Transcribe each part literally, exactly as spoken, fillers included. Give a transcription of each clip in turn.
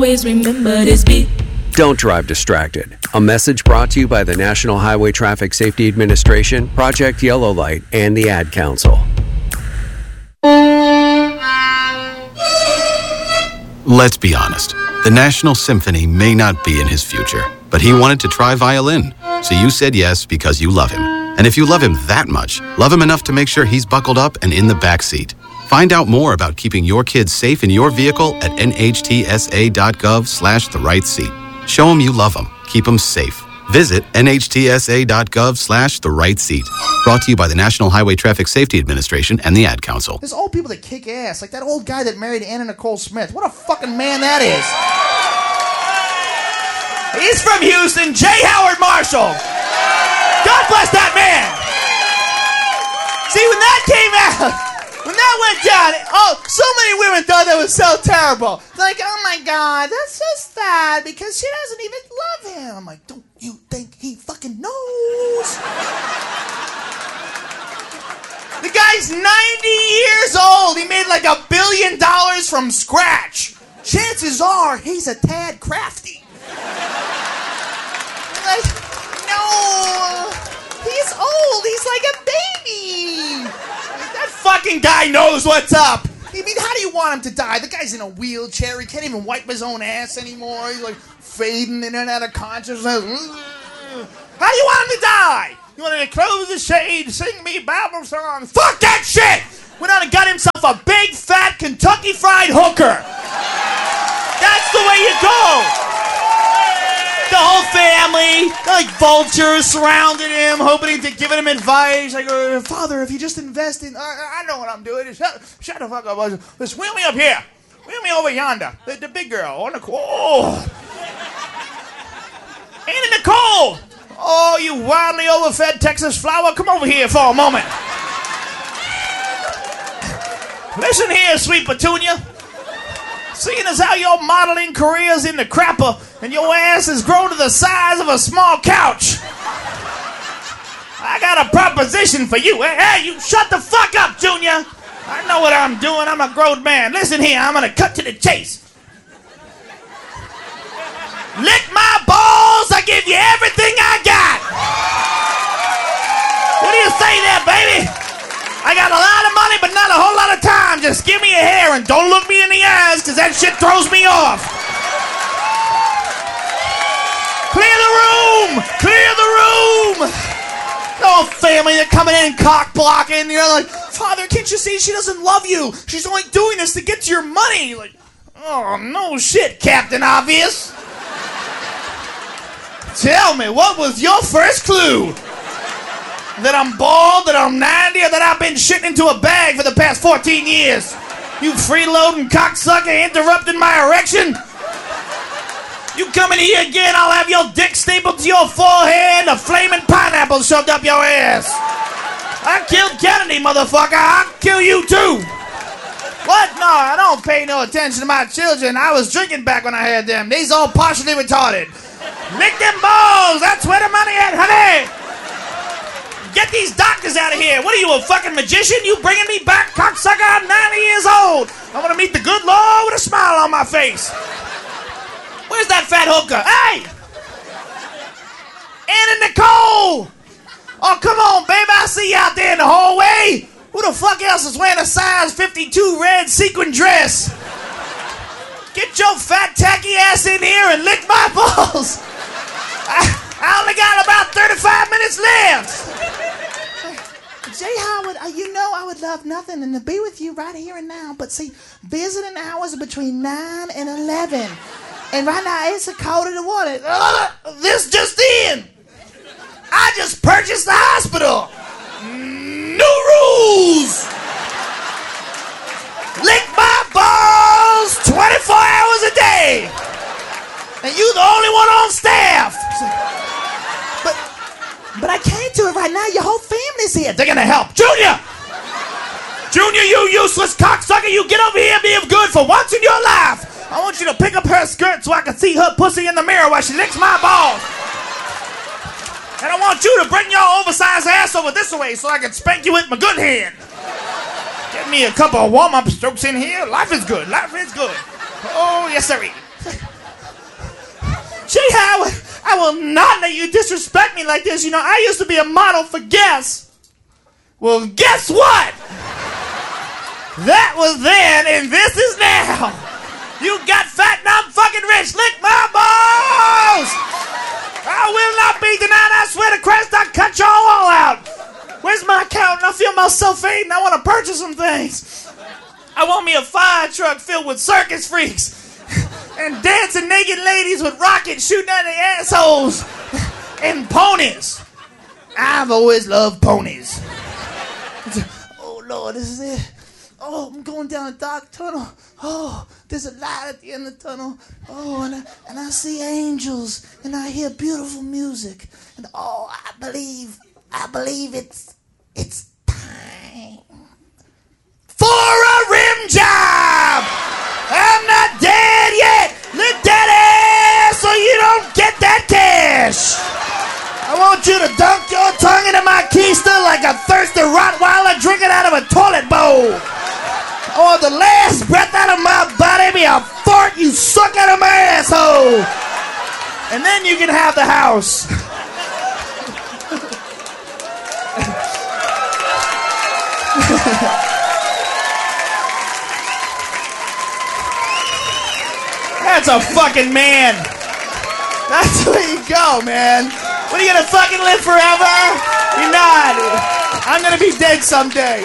Always remember this beat. Don't drive distracted. A message brought to you by the National Highway Traffic Safety Administration, Project Yellow Light, and the Ad Council. Let's be honest. The National Symphony may not be in his future, but he wanted to try violin. So you said yes because you love him. And if you love him that much, love him enough to make sure he's buckled up and in the back seat. Find out more about keeping your kids safe in your vehicle at nhtsa.gov slash the right seat. Show them you love them. Keep them safe. Visit nhtsa.gov slash the right seat. Brought to you by the National Highway Traffic Safety Administration and the Ad Council. There's old people that kick ass, like that old guy that married Anna Nicole Smith. What a fucking man that is. He's from Houston, J. Howard Marshall. God bless that man. See, when that came out... When that went down, oh, so many women thought that was so terrible. Like, oh my God, that's so sad because she doesn't even love him. I'm like, don't you think he fucking knows? The guy's ninety years old. He made like a billion dollars from scratch. Chances are he's a tad crafty. Like, no, he's old. He's like a baby. That fucking guy knows what's up. I mean, how do you want him to die? The guy's in a wheelchair. He can't even wipe his own ass anymore. He's like fading in and out of consciousness. How do you want him to die? You want him to close the shade, sing me Bible songs? Fuck that shit! Went out and got himself a big, fat Kentucky Fried hooker. That's the way you go. The whole family, like vultures, surrounded him, hoping to give him advice. Like, uh, Father, if you just invest in... Uh, I know what I'm doing. Shut, shut the fuck up. Just wheel me up here. Wheel me over yonder. The, the big girl. On the... Oh. Anna Nicole. Oh, you wildly overfed Texas flower. Come over here for a moment. Listen here, sweet Petunia. Seeing as how your modeling career's in the crapper and your ass has grown to the size of a small couch, I got a proposition for you. Hey, hey, you shut the fuck up, Junior. I know what I'm doing. I'm a grown man. Listen here, I'm gonna cut to the chase. Lick my balls, I give you everything I got. What do you say there, baby? I got a lot of money, but not a whole lot of time. Just give me a hair and don't look me in the eyes, because that shit throws me off. Clear the room! Clear the room! No family, they're coming in cock blocking. You're like, Father, can't you see she doesn't love you? She's only doing this to get to your money. Like, oh, no shit, Captain Obvious. Tell me, what was your first clue? That I'm bald, that I'm ninety, or that I've been shitting into a bag for the past fourteen years? You freeloading cocksucker interrupting my erection? You come in here again, I'll have your dick stapled to your forehead and a flaming pineapple shoved up your ass. I killed Kennedy, motherfucker. I'll kill you too. What? No, I don't pay no attention to my children. I was drinking back when I had them. They's all partially retarded. Lick them balls. That's where the money at, honey. Get these doctors out of here. What are you, a fucking magician? You bringing me back, cocksucker? I'm ninety years old. I want to meet the good Lord with a smile on my face. Where's that fat hooker? Hey! Anna Nicole! Oh, come on, baby. I see you out there in the hallway. Who the fuck else is wearing a size fifty-two red sequin dress? Get your fat, tacky ass in here and lick my balls. I, I only got about thirty-five minutes left. Jay Howard, uh, you know I would love nothing than to be with you right here and now. But see, visiting hours are between nine and eleven. And right now it's a quarter to one. Uh, this just in. I just purchased the hospital. New rules. Lick my balls twenty-four hours a day. And you the only one on staff. But but I can't do it right now. Your whole family's here. They're gonna help. Junior! Junior, you useless cocksucker. You get over here and be good for once in your life. I want you to pick up her skirt so I can see her pussy in the mirror while she licks my balls. And I want you to bring your oversized ass over this way so I can spank you with my good hand. Get me a couple of warm-up strokes in here. Life is good. Life is good. Oh, yes, sir. will not let you disrespect me like this. You know, I used to be a model for Guess. Well, guess what? That was then, and this is now. You got fat and I'm fucking rich. Lick my balls! I will not be denied. I swear to Christ, I'll cut y'all all out. Where's my account? I feel myself fading. I want to purchase some things. I want me a fire truck filled with circus freaks and dancing naked ladies with rockets shooting at their assholes and ponies. I've always loved ponies. Oh, Lord, this is it. Oh, I'm going down a dark tunnel. Oh, there's a light at the end of the tunnel. Oh, and I, and I see angels, and I hear beautiful music. And oh, I believe, I believe it's, it's time for a rim job. I'm not dead yet. Lick that ass so you don't get that cash. I want you to dunk your tongue into my keister like a thirsty Rottweiler drinking out of a toilet bowl. Or the last breath out of my body be a fart you suck out of my asshole. And then you can have the house. That's a fucking man. That's where you go, man. What, are you gonna fucking live forever? You're not. I'm gonna be dead someday.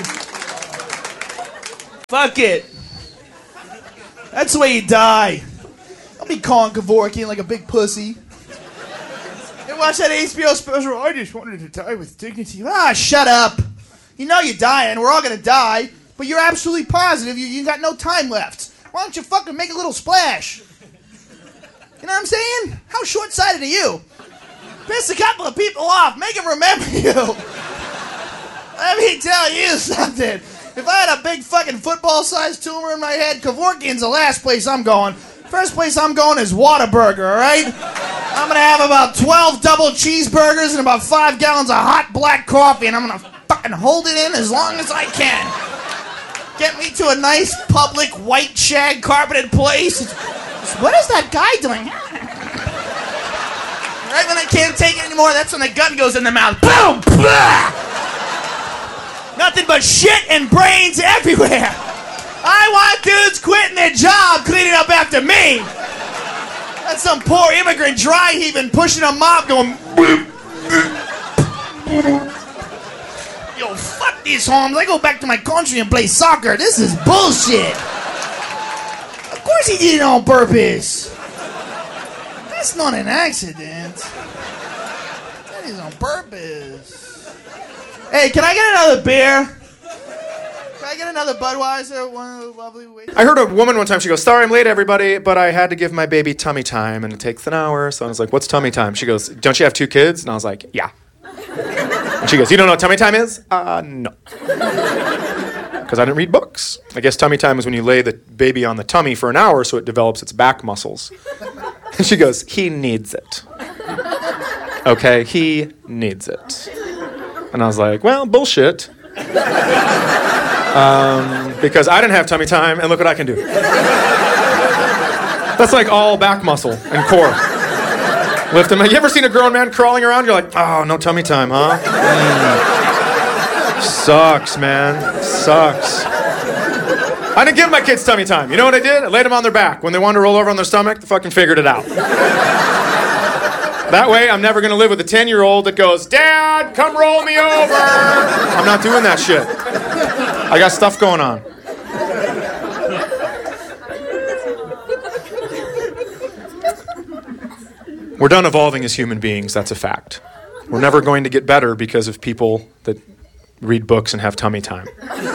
Fuck it. That's the way you die. I'll be calling Kevorkian like a big pussy. You watch that H B O special? I just wanted to die with dignity. Ah, shut up. You know you're dying. We're all gonna die. But you're absolutely positive you, you got no time left. Why don't you fucking make a little splash? You know what I'm saying? How short-sighted are you? Piss a couple of people off. Make them remember you. Let me tell you something. If I had a big fucking football-sized tumor in my head, Kevorkian's the last place I'm going. First place I'm going is Whataburger, all right? I'm going to have about twelve double cheeseburgers and about five gallons of hot black coffee, and I'm going to fucking hold it in as long as I can. Get me to a nice public white shag carpeted place. What is that guy doing? Right when I can't take it anymore, that's when the gun goes in the mouth. Boom! Blah! Nothing but shit and brains everywhere. I want dudes quitting their job cleaning up after me. That's some poor immigrant dry heaving pushing a mop going. Yo, fuck these homes. I go back to my country and play soccer. This is bullshit. Of course he did it on purpose. That's not an accident. That is on purpose. Hey, can I get another beer? Can I get another Budweiser? One of the lovely ways. I heard a woman one time, she goes, sorry I'm late, everybody, but I had to give my baby tummy time, and it takes an hour. So I was like, what's tummy time? She goes, don't you have two kids? And I was like, yeah. And she goes, you don't know what tummy time is? Uh, no. Because I didn't read books. I guess tummy time is when you lay the baby on the tummy for an hour so it develops its back muscles. And she goes, he needs it. Okay, he needs it. And I was like, well, bullshit. Um, because I didn't have tummy time, and look what I can do. That's like all back muscle and core. Lifting my, you ever seen a grown man crawling around? You're like, oh, no tummy time, huh? Mm. Sucks, man. Sucks. I didn't give my kids tummy time. You know what I did? I laid them on their back. When they wanted to roll over on their stomach, they fucking figured it out. That way, I'm never going to live with a ten-year-old that goes, Dad, come roll me over. I'm not doing that shit. I got stuff going on. We're done evolving as human beings, that's a fact. We're never going to get better because of people that read books and have tummy time.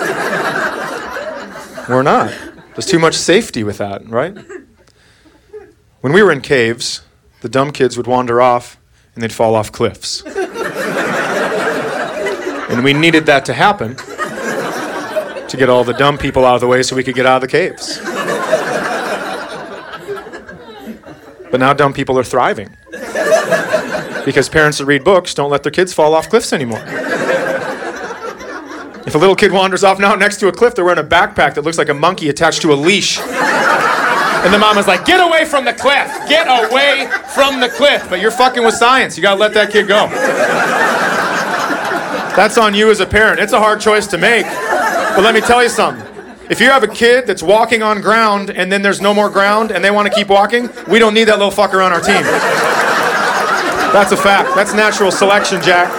We're not. There's too much safety with that, right? When we were in caves, the dumb kids would wander off and they'd fall off cliffs. And we needed that to happen to get all the dumb people out of the way so we could get out of the caves. But now dumb people are thriving because parents that read books don't let their kids fall off cliffs anymore. If a little kid wanders off now next to a cliff, they're wearing a backpack that looks like a monkey attached to a leash. And the mama's like, get away from the cliff. Get away from the cliff. But you're fucking with science. You gotta let that kid go. That's on you as a parent. It's a hard choice to make. But let me tell you something. If you have a kid that's walking on ground and then there's no more ground and they want to keep walking, we don't need that little fucker on our team. That's a fact. That's natural selection, Jack.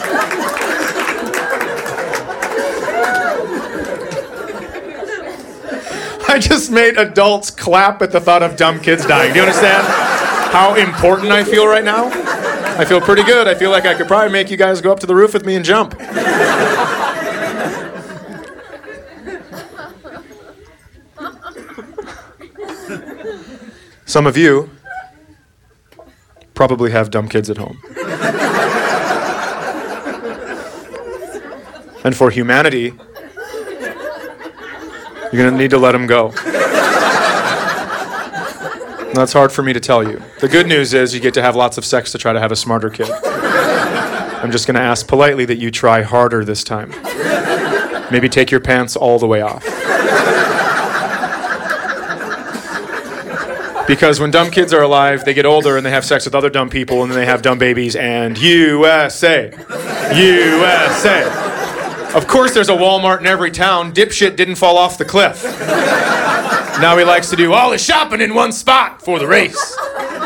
I just made adults clap at the thought of dumb kids dying. Do you understand how important I feel right now? I feel pretty good. I feel like I could probably make you guys go up to the roof with me and jump. Some of you probably have dumb kids at home. And for humanity, you're going to need to let them go. And that's hard for me to tell you. The good news is you get to have lots of sex to try to have a smarter kid. I'm just going to ask politely that you try harder this time. Maybe take your pants all the way off. Because when dumb kids are alive, they get older and they have sex with other dumb people and then they have dumb babies and U S A. U S A. Of course there's a Walmart in every town. Dipshit didn't fall off the cliff. Now he likes to do all his shopping in one spot for the race.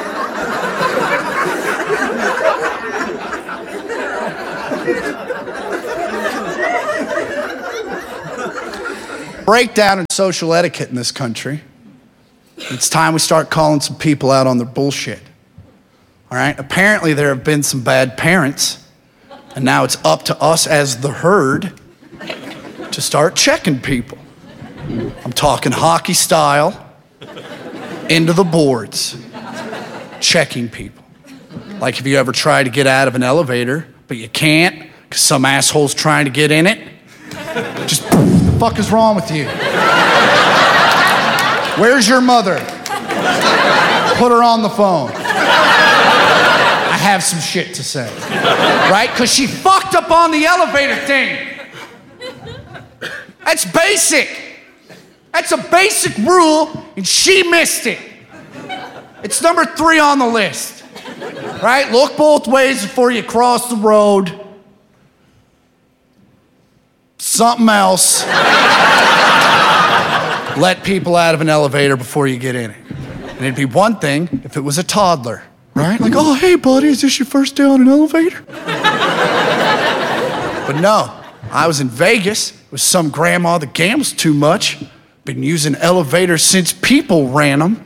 Breakdown in social etiquette in this country. It's time we start calling some people out on their bullshit. All right? Apparently there have been some bad parents, and now it's up to us as the herd to start checking people. I'm talking hockey style, into the boards, checking people. Like, have you ever tried to get out of an elevator, but you can't because some asshole's trying to get in it? Just, what the fuck is wrong with you? Where's your mother? Put her on the phone. I have some shit to say. Right? Because she fucked up on the elevator thing. That's basic. That's a basic rule, and she missed it. It's number three on the list. Right? Look both ways before you cross the road. Something else. Let people out of an elevator before you get in it. And it'd be one thing if it was a toddler, right? Like, oh, hey, buddy, is this your first day on an elevator? But no, I was in Vegas with some grandma that gambles too much. Been using elevators since people ran them.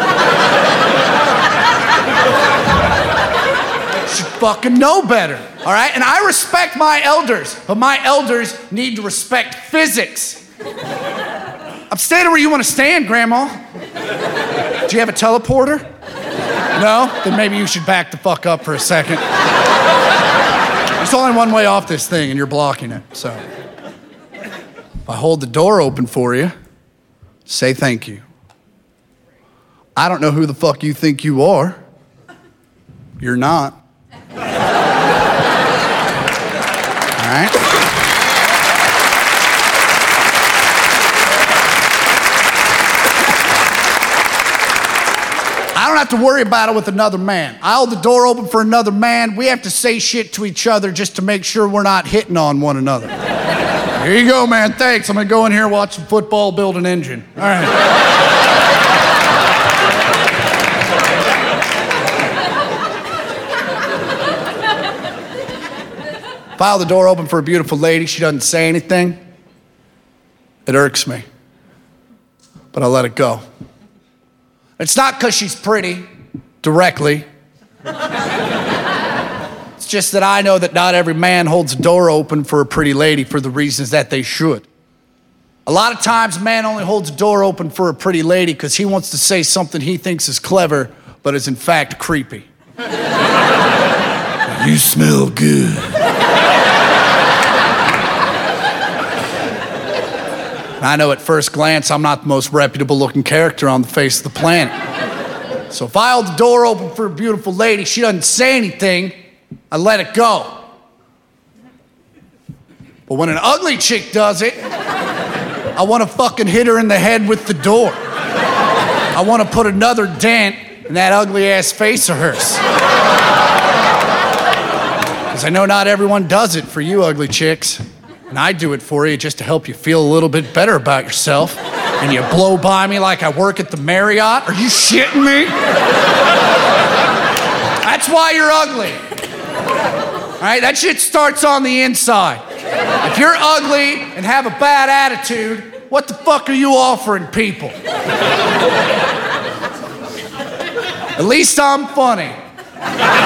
Should fucking know better, all right? And I respect my elders, but my elders need to respect physics. I'm standing where you want to stand, Grandma. Do you have a teleporter? No? Then maybe you should back the fuck up for a second. There's only one way off this thing, and you're blocking it, so. If I hold the door open for you, say thank you. I don't know who the fuck you think you are. You're not. All right? I don't have to worry about it with another man. I hold the door open for another man. We have to say shit to each other just to make sure we're not hitting on one another. Here you go, man. Thanks. I'm going to go in here, watch some football, build an engine. All right. If I hold the door open for a beautiful lady, she doesn't say anything, it irks me. But I let it go. It's not because she's pretty, directly. It's just that I know that not every man holds a door open for a pretty lady for the reasons that they should. A lot of times, a man only holds a door open for a pretty lady because he wants to say something he thinks is clever, but is in fact creepy. You smell good. I know at first glance I'm not the most reputable looking character on the face of the planet. So if I hold the door open for a beautiful lady, she doesn't say anything, I let it go. But when an ugly chick does it, I want to fucking hit her in the head with the door. I want to put another dent in that ugly-ass face of hers. Because I know not everyone does it for you ugly chicks. And I do it for you just to help you feel a little bit better about yourself. And you blow by me like I work at the Marriott. Are you shitting me? That's why you're ugly. All right, that shit starts on the inside. If you're ugly and have a bad attitude, what the fuck are you offering people? At least I'm funny.